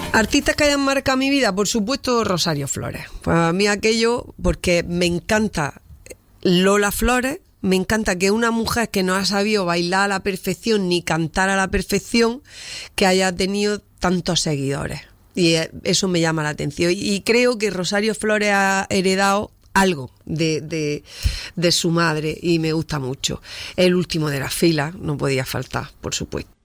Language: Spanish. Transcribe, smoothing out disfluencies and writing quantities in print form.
Artistas que hayan marcado mi vida, por supuesto, Rosario Flores. Pues a mí aquello, porque me encanta Lola Flores, me encanta que una mujer que no ha sabido bailar a la perfección ni cantar a la perfección, que haya tenido tantos seguidores. Y eso me llama la atención. Y creo que Rosario Flores ha heredado algo de su madre y me gusta mucho. El último de la fila no podía faltar, por supuesto.